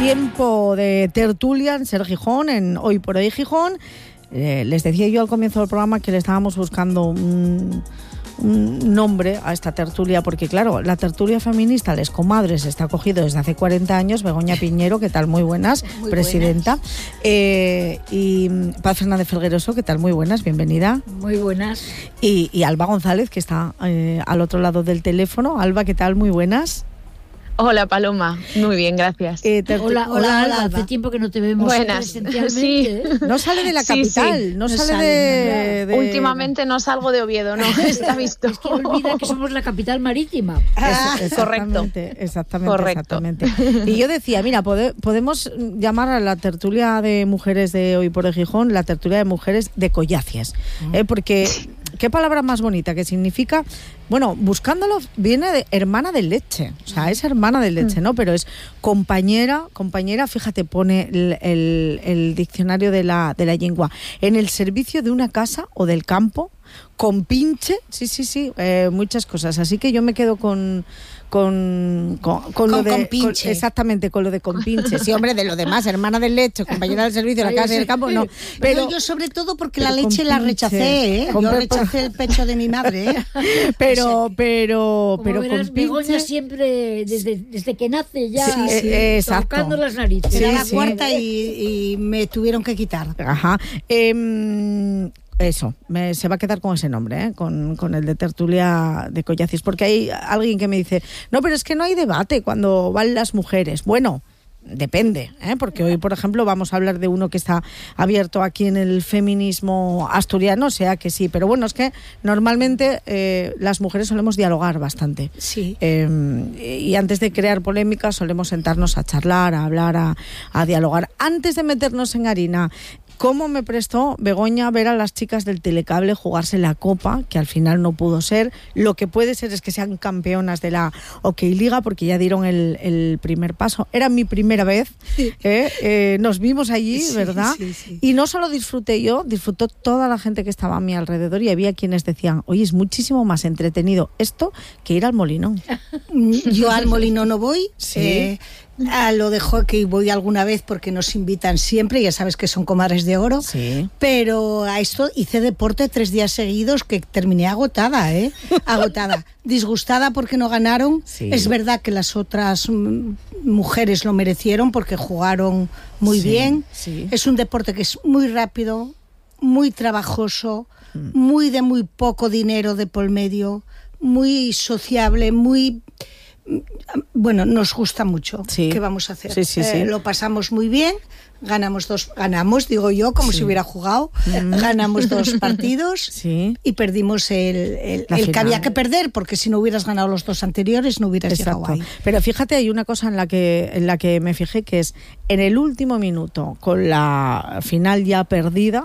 Tiempo de tertulia en Ser Gijón, en Hoy por Hoy Gijón. Les decía yo al comienzo del programa que le estábamos buscando un nombre a esta tertulia, porque claro, la tertulia feminista Les Comadres está acogido desde hace 40 años. Begoña Piñero, ¿qué tal? Muy buenas, muy presidenta. Buenas. Y Paz Fernández Felgueroso, ¿qué tal? Muy buenas, bienvenida. Muy buenas. Y Alba González, que está al otro lado del teléfono. Alba, ¿qué tal? Muy buenas. Hola, Paloma. Muy bien, gracias. Hola, Alba. Hace tiempo que no te vemos presencialmente. Sí. No sale de la capital, sí. No sale de... Últimamente no salgo de Oviedo, ¿no? Está visto. Es que olvida que somos la capital marítima. Exactamente, exactamente. Y yo decía, mira, podemos llamar a la tertulia de mujeres de Hoy por Hoy Gijón la tertulia de mujeres de Collacies, porque... ¿Qué palabra más bonita? Que significa, bueno, buscándolo, viene de hermana de leche. O sea, es hermana de leche, ¿no? Pero es compañera, fíjate, pone el diccionario de la lengua. En el servicio de una casa o del campo, compinche, sí, muchas cosas. Así que yo me quedo con lo de compinche. Exactamente, con lo de compinche. Sí, hombre, de lo demás, hermana del leche, compañera del servicio, de la casa y del campo, no. Pero yo sobre todo porque la leche compinche, la rechacé, ¿eh? Yo rechacé el pecho de mi madre, ¿eh? Pero verás, Begoña siempre, desde que nace ya, tocando las narices. Era la cuarta y me tuvieron que quitar. Ajá. Eso, se va a quedar con ese nombre, con el de tertulia de Collacies, porque hay alguien que me dice, no, pero es que no hay debate cuando van las mujeres. Bueno, depende, porque hoy, por ejemplo, vamos a hablar de uno que está abierto aquí en el feminismo asturiano, o sea que sí, pero bueno, es que normalmente las mujeres solemos dialogar bastante. Sí. Y antes de crear polémicas solemos sentarnos a charlar, a hablar, a dialogar. Antes de meternos en harina, ¿cómo me prestó Begoña ver a las chicas del Telecable jugarse la Copa, que al final no pudo ser? Lo que puede ser es que sean campeonas de la OK Liga, porque ya dieron el primer paso. Era mi primera vez. Nos vimos allí, sí, ¿verdad? Sí. Y no solo disfruté yo, disfrutó toda la gente que estaba a mi alrededor, y había quienes decían, oye, es muchísimo más entretenido esto que ir al Molinón. Yo al Molinón no voy. Sí. A lo de hockey voy alguna vez porque nos invitan siempre, ya sabes que son comadres de oro, sí. Pero a esto hice deporte 3 días seguidos que terminé agotada, agotada, disgustada porque no ganaron. Sí. Es verdad que las otras mujeres lo merecieron porque jugaron muy bien. Sí. Es un deporte que es muy rápido, muy trabajoso, muy de muy poco dinero de por medio, muy sociable, muy... Bueno, nos gusta mucho. Sí. ¿Qué vamos a hacer? Sí. Lo pasamos muy bien, ganamos, digo yo, como si hubiera jugado, ganamos 2 partidos, sí. Y perdimos el que había que perder, porque si no hubieras ganado los 2 anteriores no hubieras llegado ahí. Pero fíjate, hay una cosa en la que me fijé, que es en el último minuto, con la final ya perdida,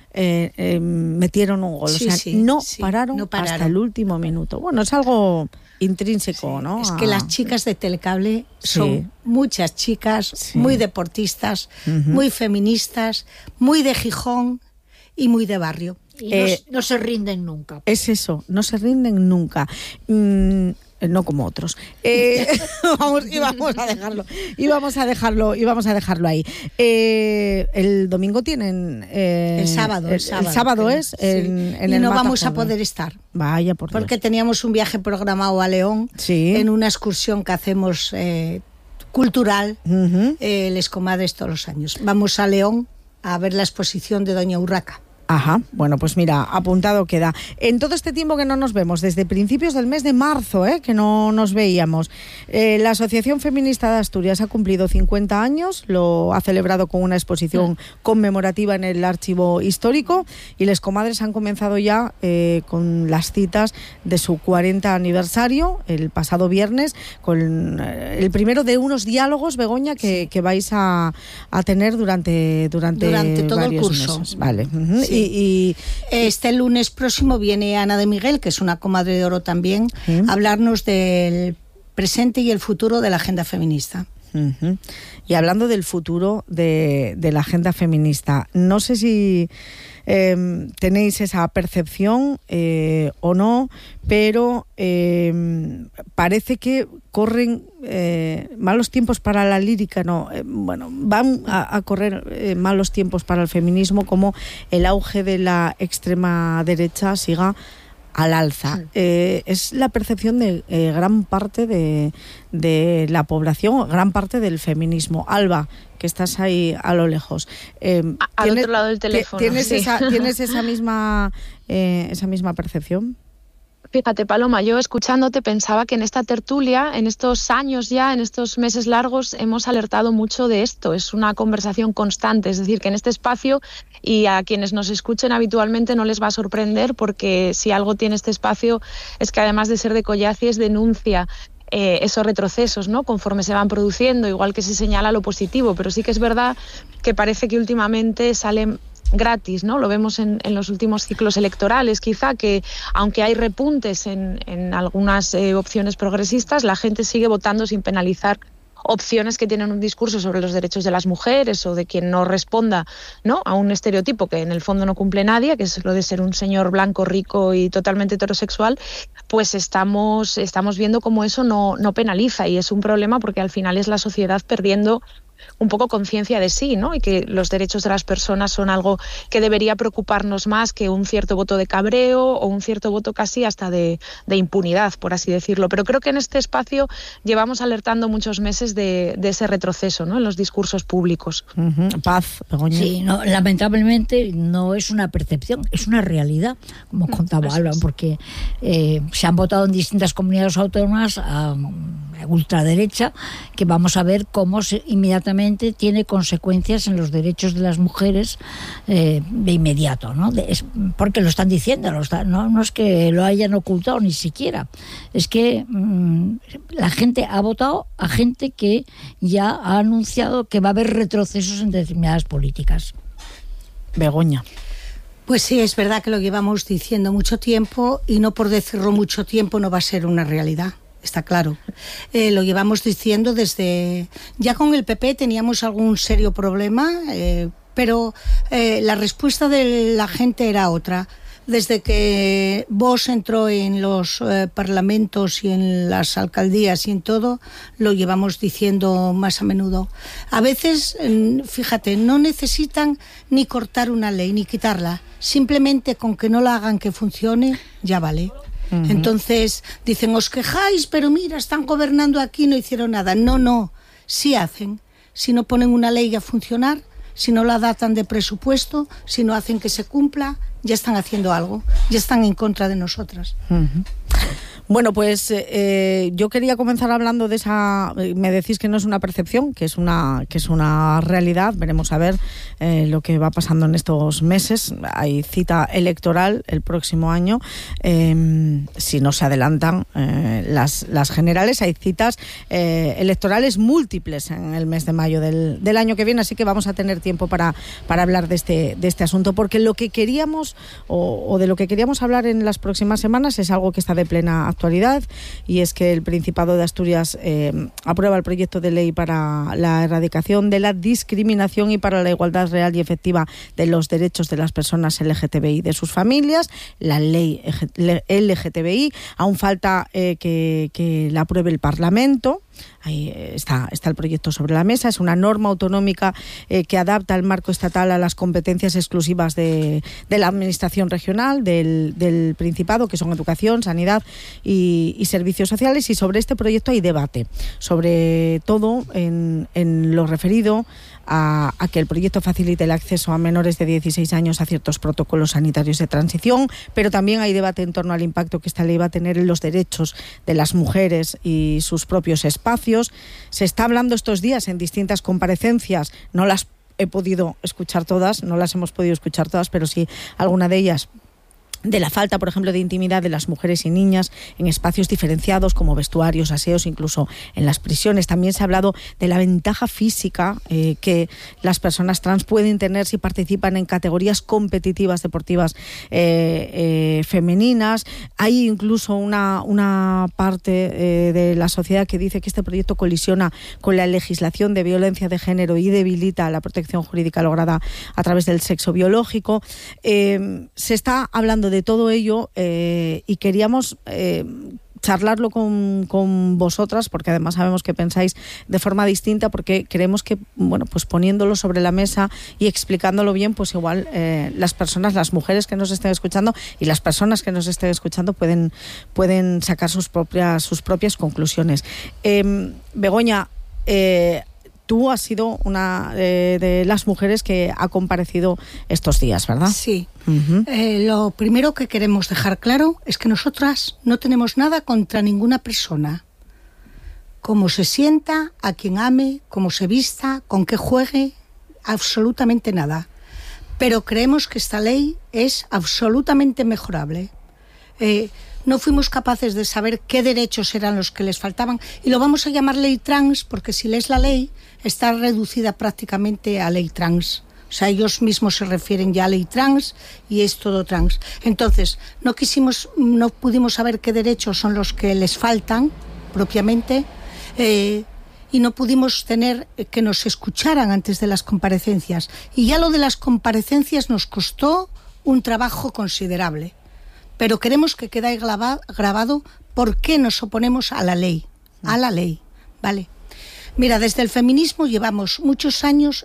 metieron un gol. No pararon hasta el último minuto. Bueno, es algo intrínseco, ¿no? Es que las chicas de Telecable son muchas chicas, muy deportistas, muy feministas, muy de Gijón y muy de barrio. Y no se rinden nunca. Es eso, no se rinden nunca. No como otros. Íbamos a dejarlo ahí. El domingo tienen... el sábado es en y el no Mata vamos a Joven. poder estar. Vaya, por Dios. Porque teníamos un viaje programado a León, en una excursión que hacemos cultural, Les Comadres todos los años. Vamos a León a ver la exposición de Doña Urraca. Ajá, bueno, pues mira, apuntado queda. En todo este tiempo que no nos vemos, desde principios del mes de marzo, que no nos veíamos, la Asociación Feminista de Asturias ha cumplido 50 años, lo ha celebrado con una exposición conmemorativa en el Archivo Histórico, y Les Comadres han comenzado ya con las citas de su 40 aniversario, el pasado viernes, con el primero de unos diálogos, Begoña, que vais a tener durante todo el curso. Meses. Vale. Sí. Y este lunes próximo viene Ana de Miguel, que es una comadre de oro también, a hablarnos del presente y el futuro de la agenda feminista. Uh-huh. Y hablando del futuro de la agenda feminista, no sé si tenéis esa percepción o no, pero parece que corren malos tiempos para la lírica, van a correr malos tiempos para el feminismo, como el auge de la extrema derecha siga al alza. Es la percepción de gran parte de la población, gran parte del feminismo. Alba, que estás ahí a lo lejos. Al otro lado del teléfono. ¿Tienes esa misma percepción? Fíjate, Paloma, yo escuchándote pensaba que en esta tertulia, en estos años ya, en estos meses largos, hemos alertado mucho de esto. Es una conversación constante, es decir, que en este espacio, y a quienes nos escuchen habitualmente no les va a sorprender, porque si algo tiene este espacio es que, además de ser de Collacies, denuncia esos retrocesos, ¿no?, conforme se van produciendo, igual que se señala lo positivo. Pero sí que es verdad que parece que últimamente salen gratis, ¿no? Lo vemos en los últimos ciclos electorales, quizá, que aunque hay repuntes en algunas opciones progresistas, la gente sigue votando sin penalizar opciones que tienen un discurso sobre los derechos de las mujeres o de quien no responda, ¿no?, a un estereotipo que en el fondo no cumple nadie, que es lo de ser un señor blanco, rico y totalmente heterosexual. Pues estamos viendo cómo eso no penaliza, y es un problema, porque al final es la sociedad perdiendo un poco conciencia de sí, ¿no? Y que los derechos de las personas son algo que debería preocuparnos más que un cierto voto de cabreo o un cierto voto casi hasta de impunidad, por así decirlo. Pero creo que en este espacio llevamos alertando muchos meses de ese retroceso, ¿no?, en los discursos públicos. Uh-huh. Paz, Begoña. Sí, lamentablemente no es una percepción, es una realidad, como contaba Alba, porque se han votado en distintas comunidades autónomas a ultraderecha, que vamos a ver cómo inmediatamente tiene consecuencias en los derechos de las mujeres de inmediato, ¿no? Porque lo están diciendo, no es que lo hayan ocultado ni siquiera, es que la gente ha votado a gente que ya ha anunciado que va a haber retrocesos en determinadas políticas. Begoña. Pues sí, es verdad que lo llevamos diciendo mucho tiempo, y no por decirlo mucho tiempo no va a ser una realidad. Está claro. Lo llevamos diciendo desde... Ya con el PP teníamos algún serio problema, pero la respuesta de la gente era otra. Desde que Vox entró en los parlamentos y en las alcaldías y en todo, lo llevamos diciendo más a menudo. A veces, fíjate, no necesitan ni cortar una ley ni quitarla. Simplemente con que no la hagan que funcione, ya vale. Uh-huh. Entonces dicen, os quejáis, pero mira, están gobernando aquí, no hicieron nada. No, sí hacen. Si no ponen una ley a funcionar, si no la datan de presupuesto, si no hacen que se cumpla, ya están haciendo algo, ya están en contra de nosotras. Uh-huh. Bueno, pues yo quería comenzar hablando de esa... Me decís que no es una percepción, que es una realidad. Veremos a ver lo que va pasando en estos meses. Hay cita electoral el próximo año. Si no se adelantan las generales, hay citas electorales múltiples en el mes de mayo del año que viene, así que vamos a tener tiempo para hablar de este asunto, porque lo que queríamos o de lo que queríamos hablar en las próximas semanas es algo que está de plena actualidad, y es que el Principado de Asturias aprueba el proyecto de ley para la erradicación de la discriminación y para la igualdad real y efectiva de los derechos de las personas LGTBI y de sus familias, la ley LGTBI. Aún falta que la apruebe el Parlamento. Ahí está el proyecto sobre la mesa. Es una norma autonómica que adapta el marco estatal a las competencias exclusivas de la administración regional del Principado, que son educación, sanidad y servicios sociales. Y sobre este proyecto hay debate, sobre todo en lo referido a que el proyecto facilite el acceso a menores de 16 años a ciertos protocolos sanitarios de transición, pero también hay debate en torno al impacto que esta ley va a tener en los derechos de las mujeres y sus propios espacios. Se está hablando estos días en distintas comparecencias, no las he podido escuchar todas, no las hemos podido escuchar todas, pero sí alguna de ellas, de la falta, por ejemplo, de intimidad de las mujeres y niñas en espacios diferenciados como vestuarios, aseos, incluso en las prisiones. También se ha hablado de la ventaja física que las personas trans pueden tener si participan en categorías competitivas deportivas femeninas. Hay incluso una parte de la sociedad que dice que este proyecto colisiona con la legislación de violencia de género y debilita la protección jurídica lograda a través del sexo biológico. Se está hablando de todo ello y queríamos charlarlo con vosotras, porque además sabemos que pensáis de forma distinta, porque creemos que, bueno, pues poniéndolo sobre la mesa y explicándolo bien, pues igual las mujeres que nos estén escuchando y las personas que nos estén escuchando pueden sacar sus propias conclusiones. Begoña, tú has sido una de las mujeres que ha comparecido estos días, ¿verdad? Sí. Lo primero que queremos dejar claro es que nosotras no tenemos nada contra ninguna persona. Cómo se sienta, a quien ame, cómo se vista, con qué juegue, absolutamente nada. Pero creemos que esta ley es absolutamente mejorable. No fuimos capaces de saber qué derechos eran los que les faltaban, y lo vamos a llamar ley trans porque si lees la ley está reducida prácticamente a ley trans. O sea, ellos mismos se refieren ya a ley trans y es todo trans. Entonces, no pudimos saber qué derechos son los que les faltan propiamente, y no pudimos tener que nos escucharan antes de las comparecencias. Y ya lo de las comparecencias nos costó un trabajo considerable. Pero queremos que quede grabado por qué nos oponemos a la ley, ¿vale? Mira, desde el feminismo llevamos muchos años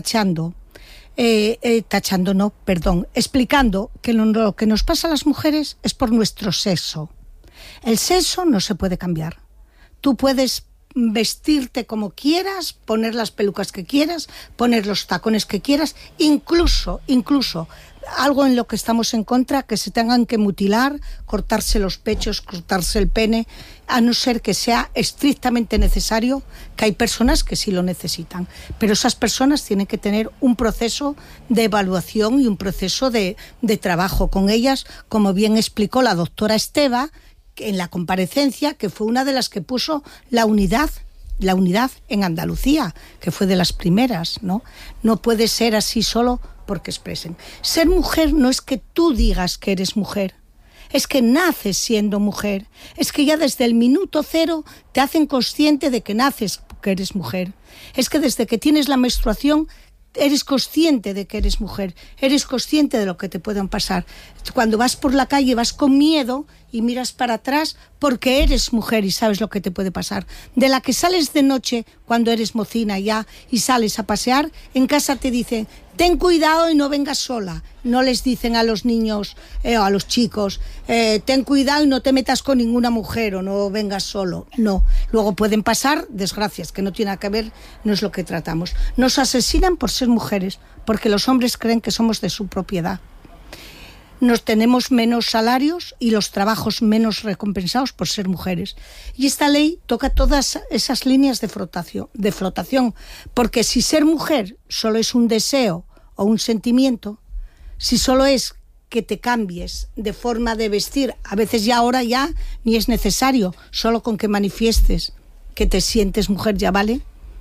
explicando que lo que nos pasa a las mujeres es por nuestro sexo. El sexo no se puede cambiar. Tú puedes vestirte como quieras, poner las pelucas que quieras, poner los tacones que quieras, incluso algo en lo que estamos en contra, que se tengan que mutilar, cortarse los pechos, cortarse el pene, a no ser que sea estrictamente necesario, que hay personas que sí lo necesitan. Pero esas personas tienen que tener un proceso de evaluación y un proceso de trabajo con ellas, como bien explicó la doctora Esteva en la comparecencia, que fue una de las que puso la unidad en Andalucía, que fue de las primeras, ¿no? No puede ser así solo porque expresen. Ser mujer no es que tú digas que eres mujer, es que naces siendo mujer, es que ya desde el minuto cero te hacen consciente de que naces que eres mujer, es que desde que tienes la menstruación eres consciente de que eres mujer, eres consciente de lo que te pueden pasar. Cuando vas por la calle vas con miedo y miras para atrás porque eres mujer y sabes lo que te puede pasar. De la que sales de noche cuando eres mocina ya y sales a pasear, en casa te dicen ten cuidado y no vengas sola. No les dicen a los niños o a los chicos ten cuidado y no te metas con ninguna mujer o no vengas solo. No. Luego pueden pasar desgracias que no tienen nada que ver, no es lo que tratamos. Nos asesinan por ser mujeres porque los hombres creen que somos de su propiedad. Nos tenemos menos salarios y los trabajos menos recompensados por ser mujeres. Y esta ley toca todas esas líneas de flotación, porque si ser mujer solo es un deseo o un sentimiento, si solo es que te cambies de forma de vestir, a veces ya ahora ya ni es necesario, solo con que manifiestes que te sientes mujer ya vale,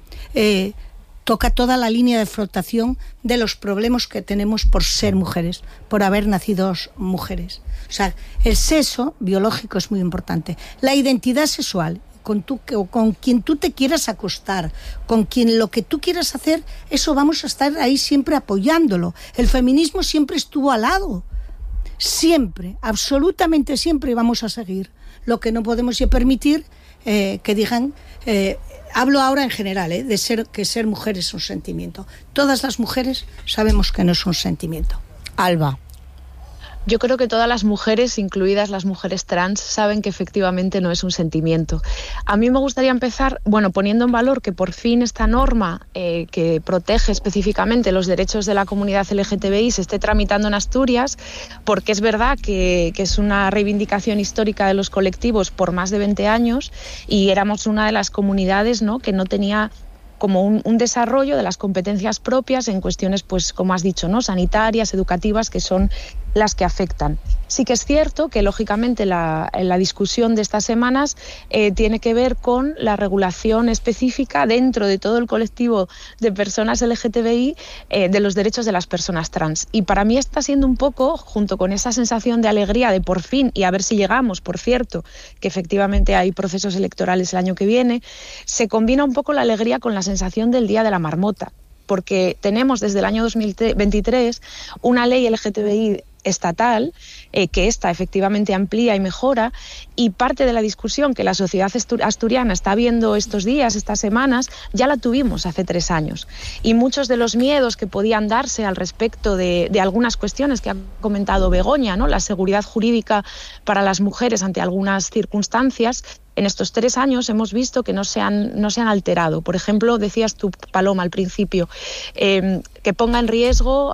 toca toda la línea de flotación de los problemas que tenemos por ser mujeres, por haber nacido mujeres. O sea, el sexo biológico es muy importante. La identidad sexual, con quien tú te quieras acostar, con quien lo que tú quieras hacer, eso vamos a estar ahí siempre apoyándolo. El feminismo siempre estuvo al lado. Siempre, absolutamente siempre vamos a seguir. Lo que no podemos permitir que digan... hablo ahora en general, que ser mujer es un sentimiento. Todas las mujeres sabemos que no es un sentimiento. Alba. Yo creo que todas las mujeres, incluidas las mujeres trans, saben que efectivamente no es un sentimiento. A mí me gustaría empezar, poniendo en valor que por fin esta norma que protege específicamente los derechos de la comunidad LGTBI se esté tramitando en Asturias, porque es verdad que es una reivindicación histórica de los colectivos por más de 20 años y éramos una de las comunidades, ¿no?, que no tenía como un desarrollo de las competencias propias en cuestiones, pues como has dicho, ¿no?, sanitarias, educativas, que son las que afectan. Sí que es cierto que, lógicamente, la discusión de estas semanas tiene que ver con la regulación específica dentro de todo el colectivo de personas LGTBI de los derechos de las personas trans. Y para mí está siendo un poco, junto con esa sensación de alegría de por fin, y a ver si llegamos, por cierto, que efectivamente hay procesos electorales el año que viene, se combina un poco la alegría con la sensación del Día de la Marmota, porque tenemos desde el año 2023 una ley LGTBI estatal, que esta efectivamente amplía y mejora, y parte de la discusión que la sociedad asturiana está viendo estos días, estas semanas, ya la tuvimos hace 3 años. Y muchos de los miedos que podían darse al respecto de algunas cuestiones que ha comentado Begoña, ¿no? La seguridad jurídica para las mujeres ante algunas circunstancias, en estos 3 años hemos visto que no se han alterado. Por ejemplo, decías tú, Paloma, al principio, que ponga en riesgo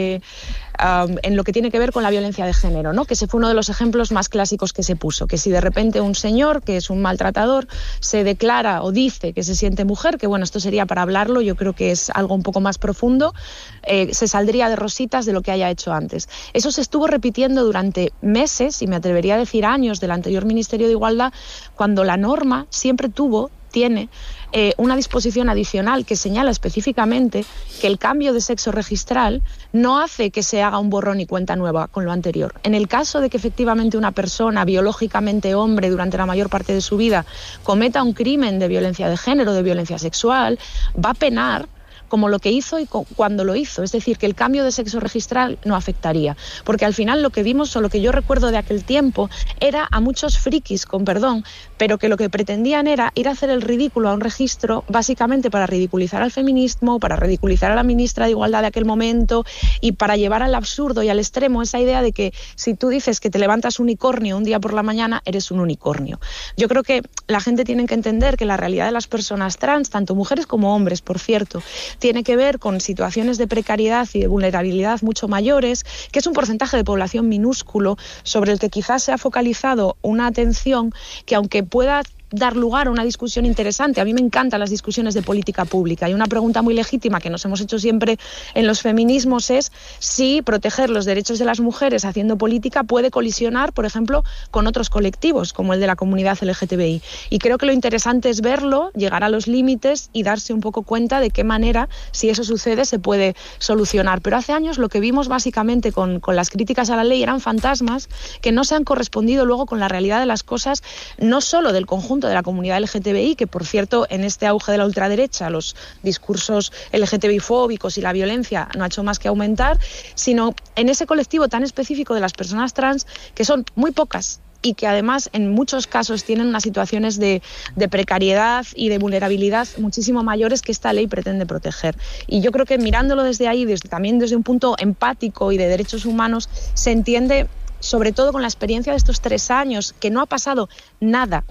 en lo que tiene que ver con la violencia de género, ¿no? Que ese fue uno de los ejemplos más clásicos que se puso, que si de repente un señor que es un maltratador se declara o dice que se siente mujer, que bueno, esto sería para hablarlo, yo creo que es algo un poco más profundo, se saldría de rositas de lo que haya hecho antes. Eso se estuvo repitiendo durante meses, y me atrevería a decir años, del anterior Ministerio de Igualdad, cuando la norma siempre tiene una disposición adicional que señala específicamente que el cambio de sexo registral no hace que se haga un borrón y cuenta nueva con lo anterior. En el caso de que efectivamente una persona biológicamente hombre durante la mayor parte de su vida cometa un crimen de violencia de género, de violencia sexual, va a penar como lo que hizo y cuando lo hizo. Es decir, que el cambio de sexo registral no afectaría. Porque al final lo que vimos, o lo que yo recuerdo de aquel tiempo, era a muchos frikis, con perdón, pero que lo que pretendían era ir a hacer el ridículo a un registro, básicamente para ridiculizar al feminismo, para ridiculizar a la ministra de Igualdad de aquel momento, y para llevar al absurdo y al extremo esa idea de que si tú dices que te levantas unicornio un día por la mañana, eres un unicornio. Yo creo que la gente tiene que entender que la realidad de las personas trans, tanto mujeres como hombres, por cierto, tiene que ver con situaciones de precariedad y de vulnerabilidad mucho mayores, que es un porcentaje de población minúsculo sobre el que quizás se ha focalizado una atención que, aunque pueda dar lugar a una discusión interesante. A mí me encantan las discusiones de política pública, y una pregunta muy legítima que nos hemos hecho siempre en los feminismos es si proteger los derechos de las mujeres haciendo política puede colisionar, por ejemplo, con otros colectivos, como el de la comunidad LGTBI. Y creo que lo interesante es verlo, llegar a los límites y darse un poco cuenta de qué manera, si eso sucede, se puede solucionar. Pero hace años lo que vimos básicamente con las críticas a la ley eran fantasmas que no se han correspondido luego con la realidad de las cosas, no solo del conjunto de la comunidad LGTBI, que por cierto en este auge de la ultraderecha los discursos LGTBI-fóbicos y la violencia no ha hecho más que aumentar, sino en ese colectivo tan específico de las personas trans, que son muy pocas y que además en muchos casos tienen unas situaciones de precariedad y de vulnerabilidad muchísimo mayores que esta ley pretende proteger. Y yo creo que mirándolo desde ahí, también desde un punto empático y de derechos humanos, se entiende, sobre todo con la experiencia de estos 3 años, que no ha pasado nada,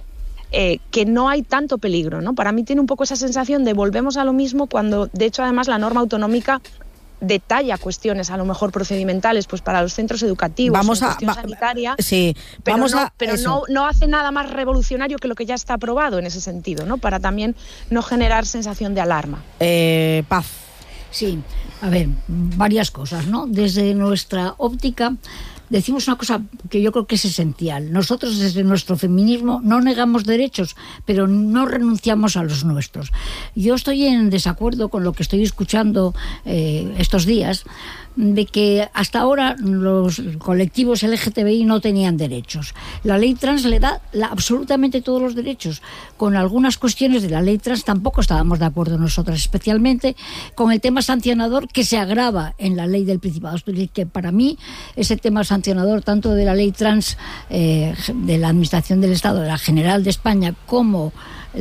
que no hay tanto peligro, ¿no? Para mí tiene un poco esa sensación de volvemos a lo mismo, cuando de hecho además la norma autonómica detalla cuestiones a lo mejor procedimentales pues para los centros educativos, cuestión sanitaria, sí, pero no hace nada más revolucionario que lo que ya está aprobado en ese sentido, ¿no? Para también no generar sensación de alarma. Paz. Sí, a ver, varias cosas, ¿no? Desde nuestra óptica decimos una cosa que yo creo que es esencial. Nosotros desde nuestro feminismo no negamos derechos, pero no renunciamos a los nuestros. Yo estoy en desacuerdo con lo que estoy escuchando estos días, de que hasta ahora los colectivos LGTBI no tenían derechos. La ley trans le da absolutamente todos los derechos. Con algunas cuestiones de la ley trans tampoco estábamos de acuerdo nosotras, especialmente con el tema sancionador que se agrava en la ley del Principado de Asturias, que para mí ese tema sancionador tanto de la ley trans de la Administración del Estado, de la General de España, como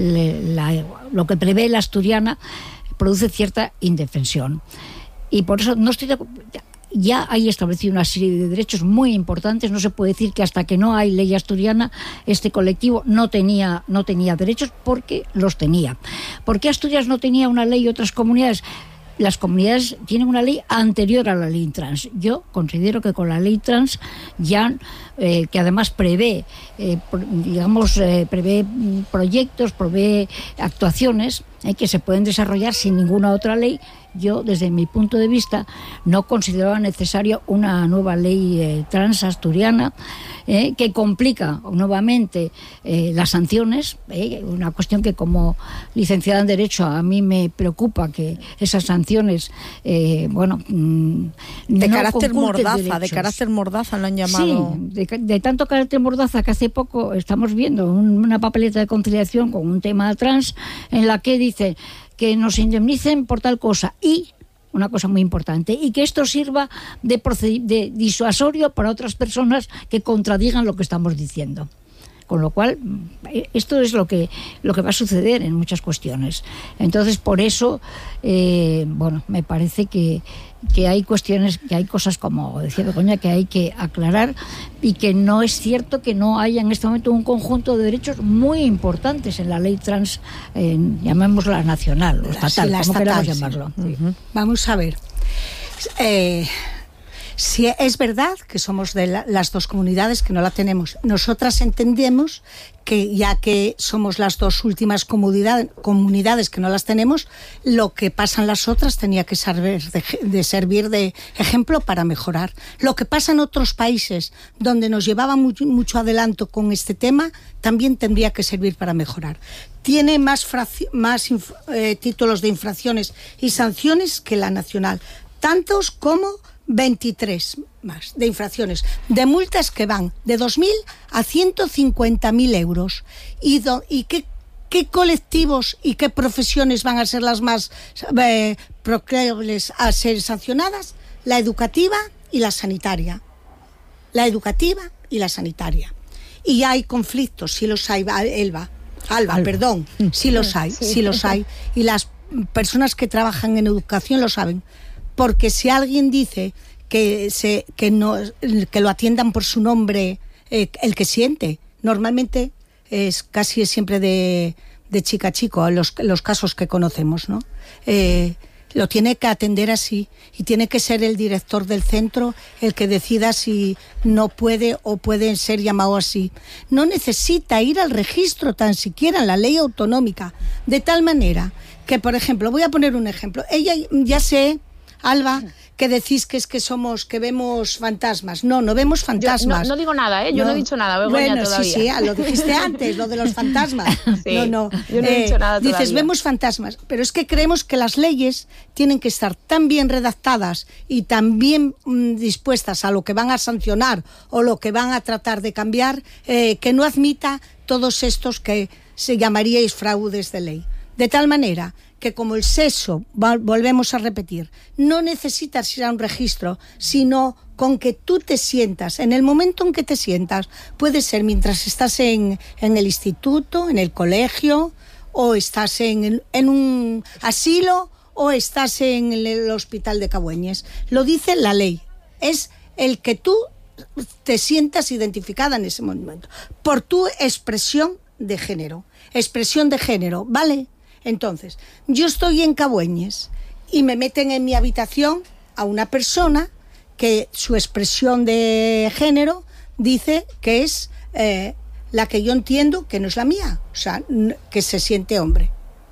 lo que prevé la asturiana, produce cierta indefensión. Y por eso no estoy de acuerdo. Ya hay establecido una serie de derechos muy importantes. No se puede decir que hasta que no hay ley asturiana este colectivo no tenía derechos, porque los tenía. ¿Por qué Asturias no tenía una ley y otras comunidades? Las comunidades tienen una ley anterior a la ley trans. Yo considero que con la ley trans ya, que además prevé proyectos, prevé actuaciones, que se pueden desarrollar sin ninguna otra ley. Yo, desde mi punto de vista, no consideraba necesaria una nueva ley trans asturiana que complica nuevamente las sanciones, una cuestión que como licenciada en Derecho a mí me preocupa, que esas sanciones, de carácter mordaza lo han llamado. Sí, de tanto carácter mordaza que hace poco estamos viendo una papeleta de conciliación con un tema trans en la que dice que nos indemnicen por tal cosa y, una cosa muy importante, y que esto sirva de disuasorio para otras personas que contradigan lo que estamos diciendo. Con lo cual, esto es lo que va a suceder en muchas cuestiones. Entonces, por eso, me parece que hay cuestiones, que hay cosas, como decía Begoña, que hay que aclarar, y que no es cierto que no haya en este momento un conjunto de derechos muy importantes en la ley trans, llamémosla nacional o estatal, como queramos llamarlo. Sí. Vamos a ver. Si es verdad que somos de las dos comunidades que no la tenemos, nosotras entendemos que ya que somos las dos últimas comunidades que no las tenemos, lo que pasa en las otras tenía que servir de ejemplo para mejorar. Lo que pasa en otros países donde nos llevaba mucho adelanto con este tema, también tendría que servir para mejorar. Tiene más títulos de infracciones y sanciones que la nacional, tantos como 23 más de infracciones, de multas que van de 2.000 a 150.000 euros. ¿Y qué colectivos y qué profesiones van a ser las más proclives a ser sancionadas? La educativa y la sanitaria. La educativa y la sanitaria. Y hay conflictos, sí los hay, Alba, perdón, sí los hay. Y las personas que trabajan en educación lo saben. Porque si alguien dice que lo atiendan por su nombre, el que siente, normalmente es casi siempre de chica a chico, los casos que conocemos, ¿no? Lo tiene que atender así, y tiene que ser el director del centro el que decida si no puede o puede ser llamado así. No necesita ir al registro tan siquiera en la ley autonómica, de tal manera que, por ejemplo, voy a poner un ejemplo. Ella, ya sé, Alba, que decís que vemos fantasmas. No vemos fantasmas. Yo no digo nada, yo no he dicho nada, Begoña, todavía. Sí, lo dijiste antes, lo de los fantasmas. Sí, yo no he dicho nada todavía. Dices, vemos fantasmas, pero es que creemos que las leyes tienen que estar tan bien redactadas y tan bien dispuestas a lo que van a sancionar o lo que van a tratar de cambiar, que no admita todos estos que se llamaríais fraudes de ley. De tal manera que, como el sexo, volvemos a repetir, no necesitas ir a un registro, sino con que tú te sientas, en el momento en que te sientas, puede ser mientras estás en el instituto, en el colegio, o estás en un asilo, o estás en el hospital de Cabueñes. Lo dice la ley. Es el que tú te sientas identificada en ese momento, por tu expresión de género. Expresión de género, ¿vale? Entonces, yo estoy en Cabueñes y me meten en mi habitación a una persona que su expresión de género dice que es la que yo entiendo que no es la mía, o sea, que se siente hombre.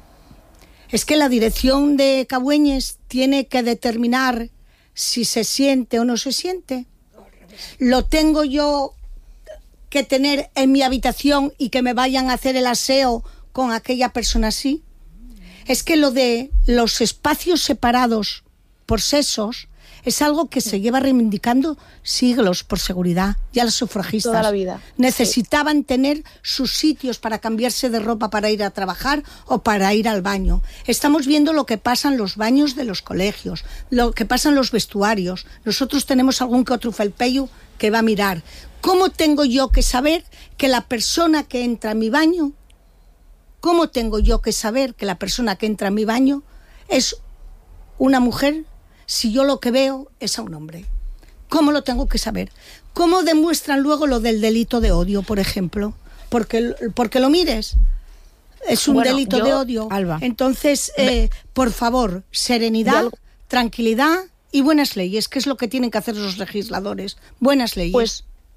Es que la dirección de Cabueñes tiene que determinar si se siente o no se siente. Lo tengo yo que tener en mi habitación y que me vayan a hacer el aseo con aquella persona así. Es que lo de los espacios separados por sexos es algo que se lleva reivindicando siglos por seguridad. Ya los sufragistas toda la vida necesitaban tener sus sitios para cambiarse de ropa para ir a trabajar o para ir al baño. Estamos viendo lo que pasa en los baños de los colegios, lo que pasa en los vestuarios. Nosotros tenemos algún que otro felpeyo que va a mirar. ¿Cómo tengo yo que saber que la persona que entra a mi baño ¿Cómo tengo yo que saber que la persona que entra en mi baño es una mujer si yo lo que veo es a un hombre? ¿Cómo lo tengo que saber? ¿Cómo demuestran luego lo del delito de odio, por ejemplo? Porque lo mires. Es un delito de odio. Alba. Entonces, por favor, serenidad, tranquilidad y buenas leyes, que es lo que tienen que hacer los legisladores. Buenas leyes.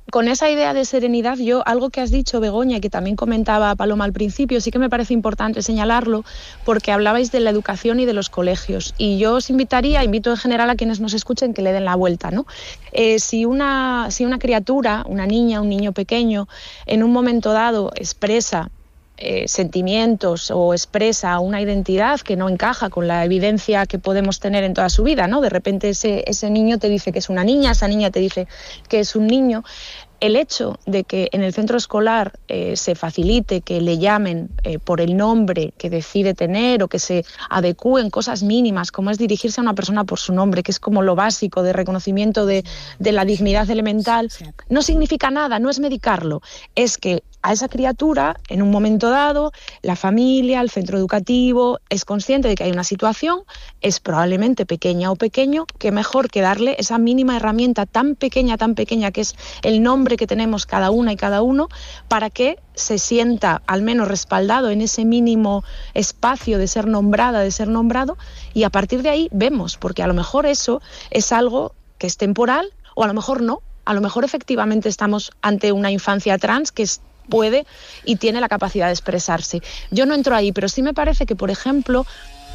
con esa idea de serenidad, algo que has dicho, Begoña, y que también comentaba Paloma al principio, sí que me parece importante señalarlo, porque hablabais de la educación y de los colegios. Y yo os invito en general a quienes nos escuchen que le den la vuelta, ¿no? Si una criatura, una niña, un niño pequeño, en un momento dado expresa sentimientos o expresa una identidad que no encaja con la evidencia que podemos tener en toda su vida, ¿no? De repente ese niño te dice que es una niña, esa niña te dice que es un niño. El hecho de que en el centro escolar se facilite que le llamen por el nombre que decide tener o que se adecúen cosas mínimas, como es dirigirse a una persona por su nombre, que es como lo básico de reconocimiento de la dignidad elemental, no significa nada, no es medicarlo, es que a esa criatura, en un momento dado, la familia, el centro educativo, es consciente de que hay una situación, es probablemente pequeña o pequeño, que mejor que darle esa mínima herramienta tan pequeña, que es el nombre que tenemos cada una y cada uno, para que se sienta al menos respaldado en ese mínimo espacio de ser nombrada, de ser nombrado, y a partir de ahí vemos, porque a lo mejor eso es algo que es temporal, o a lo mejor no, a lo mejor efectivamente estamos ante una infancia trans que puede y tiene la capacidad de expresarse. Yo no entro ahí, pero sí me parece que, por ejemplo,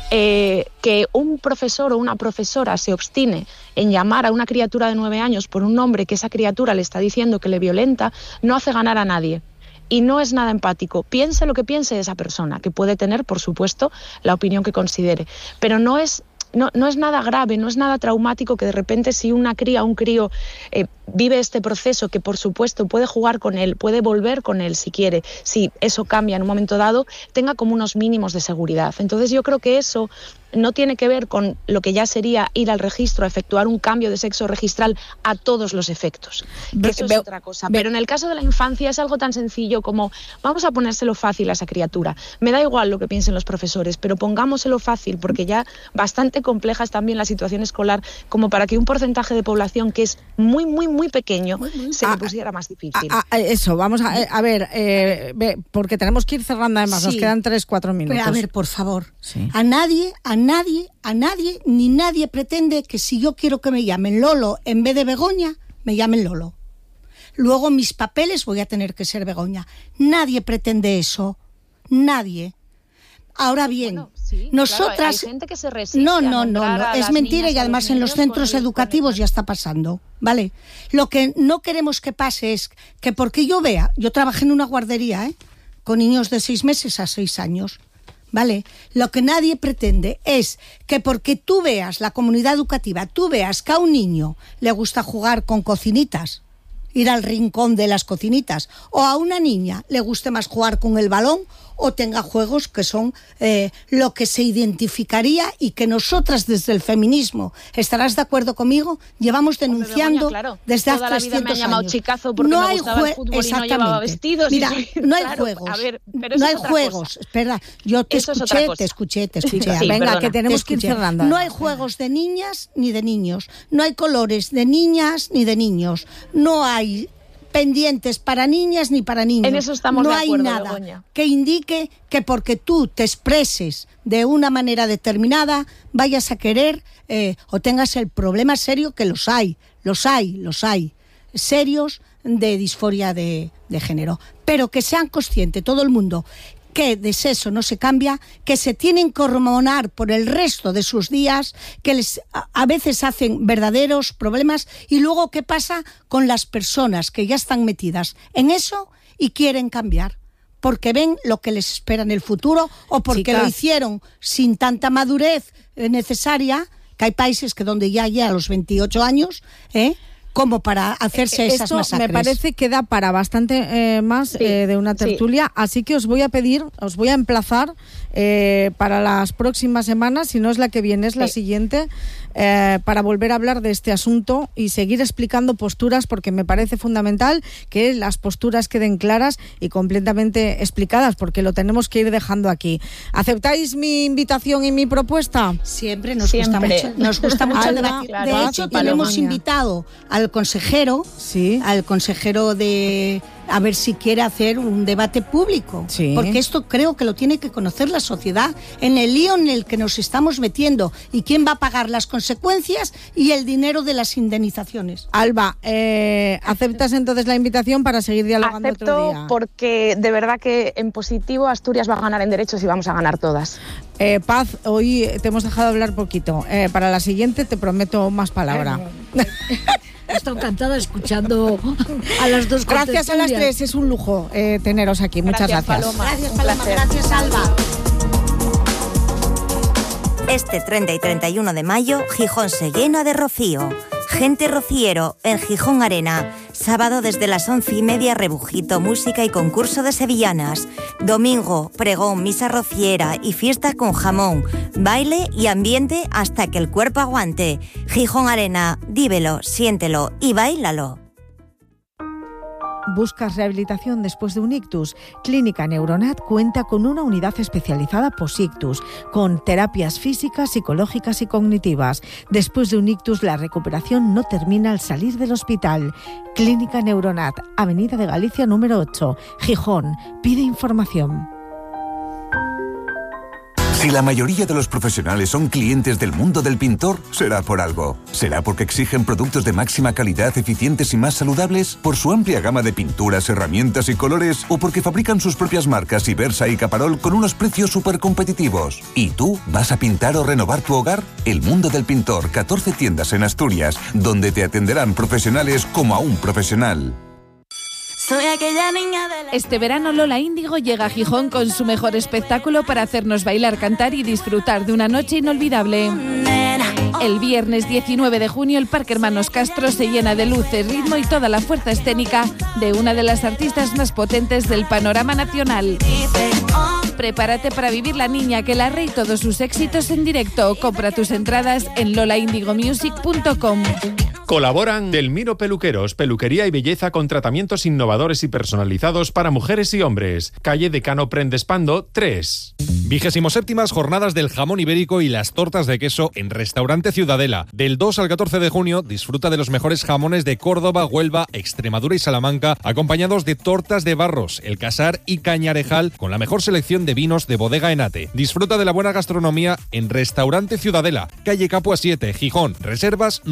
que un profesor o una profesora se obstine en llamar a una criatura de 9 años por un nombre que esa criatura le está diciendo que le violenta, no hace ganar a nadie. Y no es nada empático. Piense lo que piense esa persona, que puede tener, por supuesto, la opinión que considere. Pero no es nada grave, no es nada traumático que de repente si una cría o un crío vive este proceso, que por supuesto puede jugar con él, puede volver con él si quiere, si eso cambia en un momento dado, tenga como unos mínimos de seguridad. Entonces yo creo que eso no tiene que ver con lo que ya sería ir al registro a efectuar un cambio de sexo registral a todos los efectos. Eso es otra cosa. Pero en el caso de la infancia es algo tan sencillo como vamos a ponérselo fácil a esa criatura. Me da igual lo que piensen los profesores, pero pongámoselo fácil, porque ya bastante compleja es también la situación escolar como para que un porcentaje de población que es muy, muy, muy pequeño se le pusiera más difícil. Eso, vamos a ver, porque tenemos que ir cerrando además, nos quedan 3-4 minutos. Pero a ver, por favor, a nadie, ni nadie pretende que si yo quiero que me llamen Lolo en vez de Begoña, me llamen Lolo. Luego mis papeles voy a tener que ser Begoña. Nadie pretende eso. Nadie. Ahora bien, bueno, nosotras... Claro, hay gente que se resiste no, es mentira y además en los centros educativos ya está pasando, ¿vale? Lo que no queremos que pase es que porque yo trabajé en una guardería, con niños de 6 meses a 6 años, ¿vale? Lo que nadie pretende es que porque tú veas la comunidad educativa, tú veas que a un niño le gusta jugar con cocinitas, ir al rincón de las cocinitas, o a una niña le guste más jugar con el balón o tenga juegos que son lo que se identificaría y que nosotras desde el feminismo, ¿estarás de acuerdo conmigo? Llevamos denunciando desde hace 300 años. Toda la vida me han llamado chicazo porque no me gustaba el fútbol y no llevaba vestidos. Mira, no hay juegos. A ver, pero no hay juegos. Espera, yo te escuché. Sí, venga, que tenemos que ir cerrando. No hay juegos de niñas ni de niños. No hay colores de niñas ni de niños. No hay pendientes para niñas ni para niños. En eso estamos de acuerdo, no hay nada Begoña, que indique que porque tú te expreses de una manera determinada vayas a querer o tengas el problema serio, que los hay serios de disforia de género, pero que sean conscientes todo el mundo que de sexo no se cambia, que se tienen que hormonar por el resto de sus días, que les a veces hacen verdaderos problemas. Y luego, ¿qué pasa con las personas que ya están metidas en eso y quieren cambiar? Porque ven lo que les espera en el futuro o porque lo hicieron sin tanta madurez necesaria, que hay países que donde ya a los 28 años, como para hacerse esas masacres. Me parece que da para bastante más de una tertulia, así que os voy a emplazar para las próximas semanas, si no es la que viene, es la siguiente, para volver a hablar de este asunto y seguir explicando posturas, porque me parece fundamental que las posturas queden claras y completamente explicadas, porque lo tenemos que ir dejando aquí. ¿Aceptáis mi invitación y mi propuesta? Siempre nos gusta mucho debatir. De hecho, tenemos invitado al consejero de a ver si quiere hacer un debate público, sí, porque esto creo que lo tiene que conocer la sociedad, en el lío en el que nos estamos metiendo y quién va a pagar las consecuencias y el dinero de las indemnizaciones. Alba, ¿aceptas entonces la invitación para seguir dialogando Acepto, otro día? porque de verdad que en positivo Asturias va a ganar en derechos y vamos a ganar todas. Paz, hoy te hemos dejado hablar poquito. Para la siguiente te prometo más palabra. He estado encantada escuchando a las dos. Gracias a las tres, es un lujo teneros aquí. Muchas gracias. Paloma. Gracias, Paloma. Gracias, Alba. Este 30 y 31 de mayo, Gijón se llena de rocío. Gente rociero en Gijón Arena. Sábado desde las 11:30, rebujito, música y concurso de sevillanas. Domingo, pregón, misa rociera y fiesta con jamón. Baile y ambiente hasta que el cuerpo aguante. Gijón Arena, vívelo, siéntelo y báilalo. ¿Buscas rehabilitación después de un ictus? Clínica Neuronat cuenta con una unidad especializada post-ictus, con terapias físicas, psicológicas y cognitivas. Después de un ictus, la recuperación no termina al salir del hospital. Clínica Neuronat, Avenida de Galicia número 8, Gijón. Pide información. Si la mayoría de los profesionales son clientes del mundo del pintor, será por algo. ¿Será porque exigen productos de máxima calidad, eficientes y más saludables? ¿Por su amplia gama de pinturas, herramientas y colores? ¿O porque fabrican sus propias marcas Ibersa y Caparol con unos precios súper competitivos? ¿Y tú vas a pintar o renovar tu hogar? El mundo del pintor, 14 tiendas en Asturias, donde te atenderán profesionales como a un profesional. Soy aquella niña de la... Este verano Lola Índigo llega a Gijón con su mejor espectáculo para hacernos bailar, cantar y disfrutar de una noche inolvidable. El viernes 19 de junio el Parque Hermanos Castro se llena de luces, ritmo y toda la fuerza escénica de una de las artistas más potentes del panorama nacional. Prepárate para vivir La Niña que la Rey y todos sus éxitos en directo. Compra tus entradas en lolaindigomusic.com. Colaboran Delmiro Peluqueros, peluquería y belleza con tratamientos innovadores y personalizados para mujeres y hombres. Calle Decano Prendespando 3. 27ª Jornadas del Jamón Ibérico y las tortas de queso en Restaurante Ciudadela. Del 2 al 14 de junio disfruta de los mejores jamones de Córdoba, Huelva, Extremadura y Salamanca, acompañados de tortas de Barros, El Casar y Cañarejal, con la mejor selección de vinos de Bodega Enate. Disfruta de la buena gastronomía en Restaurante Ciudadela, calle Capua 7, Gijón. Reservas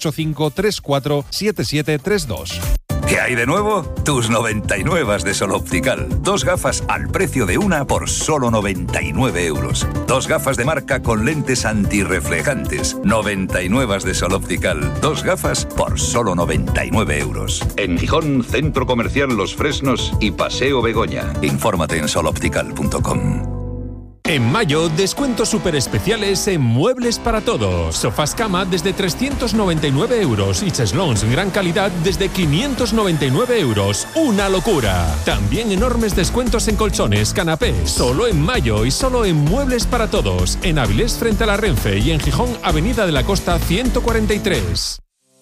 985-347732. ¿Qué hay de nuevo? Tus 99 de Sol Optical. 2 gafas al precio de una por solo 99 euros. 2 gafas de marca con lentes antirreflejantes. 99 de Sol Optical. 2 gafas por solo 99 euros. En Gijón, Centro Comercial Los Fresnos y Paseo Begoña. Infórmate en soloptical.com. En mayo, descuentos súper especiales en Muebles para Todos. Sofás cama desde 399 euros y cheslons en gran calidad desde 599 euros. ¡Una locura! También enormes descuentos en colchones, canapés. Solo en mayo y solo en Muebles para Todos. En Avilés frente a la Renfe y en Gijón, Avenida de la Costa 143.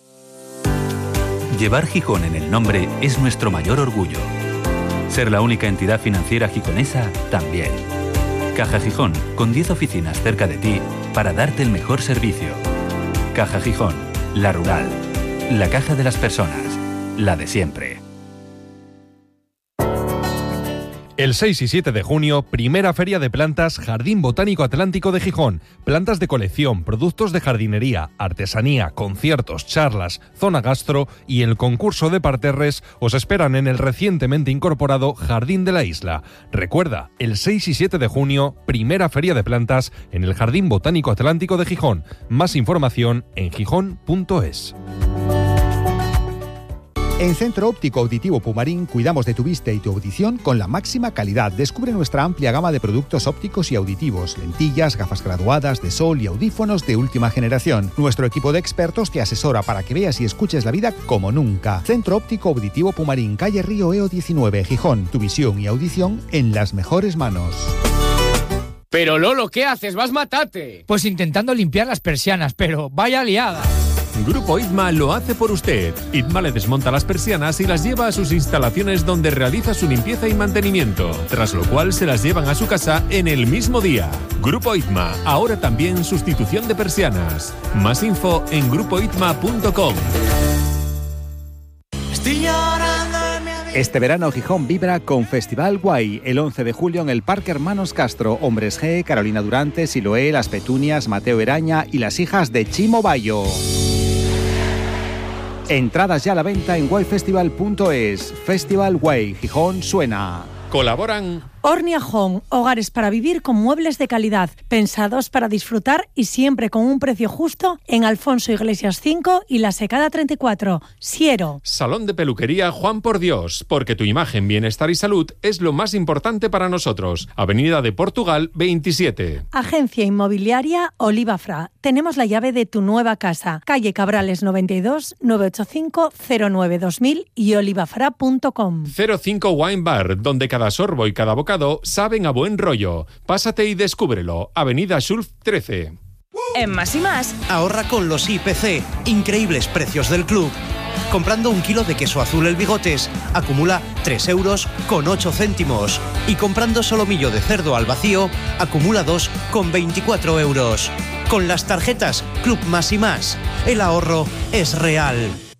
Llevar Gijón en el nombre es nuestro mayor orgullo. Ser la única entidad financiera gijonesa también. Caja Gijón, con 10 oficinas cerca de ti para darte el mejor servicio. Caja Gijón, la rural, la caja de las personas, la de siempre. El 6 y 7 de junio, primera feria de plantas Jardín Botánico Atlántico de Gijón. Plantas de colección, productos de jardinería, artesanía, conciertos, charlas, zona gastro y el concurso de parterres os esperan en el recientemente incorporado Jardín de la Isla. Recuerda, el 6 y 7 de junio, primera feria de plantas en el Jardín Botánico Atlántico de Gijón. Más información en gijón.es. En Centro Óptico Auditivo Pumarín cuidamos de tu vista y tu audición con la máxima calidad. Descubre nuestra amplia gama de productos ópticos y auditivos, lentillas, gafas graduadas de sol y audífonos de última generación. Nuestro equipo de expertos te asesora para que veas y escuches la vida como nunca. Centro Óptico Auditivo Pumarín, calle Río Eo 19, Gijón. Tu visión y audición en las mejores manos. Pero Lolo, ¿qué haces? ¡Vas matate! Pues intentando limpiar las persianas, pero vaya liada. Grupo ITMA lo hace por usted. ITMA le desmonta las persianas y las lleva a sus instalaciones donde realiza su limpieza y mantenimiento, tras lo cual se las llevan a su casa en el mismo día. Grupo ITMA, ahora también sustitución de persianas. Más info en grupoitma.com. Estoy llorando en mi Este verano Gijón vibra con Festival Guay, el 11 de julio en el Parque Hermanos Castro, Hombres G, Carolina Durante, Siloé, Las Petunias, Mateo Eraña y las hijas de Chimo Bayo. Entradas ya a la venta en guayfestival.es. Festival Guay, Gijón suena. Colaboran Ornia Home, hogares para vivir con muebles de calidad, pensados para disfrutar y siempre con un precio justo en Alfonso Iglesias 5 y La Secada 34, Siero. Salón de peluquería Juan por Dios, porque tu imagen, bienestar y salud es lo más importante para nosotros. Avenida de Portugal 27. Agencia inmobiliaria Olivafra. Tenemos la llave de tu nueva casa. Calle Cabrales 92 985 09 2000 y olivafra.com. 05 Wine Bar, donde cada sorbo y cada bocado saben a buen rollo. Pásate y descúbrelo. Avenida Schulf 13. En Más y Más, ahorra con los IPC. Increíbles precios del club. Comprando 1 kilo de queso azul El Bigotes, acumula 3,08 €. Y comprando solomillo de cerdo al vacío, acumula 2,24 €. Con las tarjetas Club Más y Más, el ahorro es real.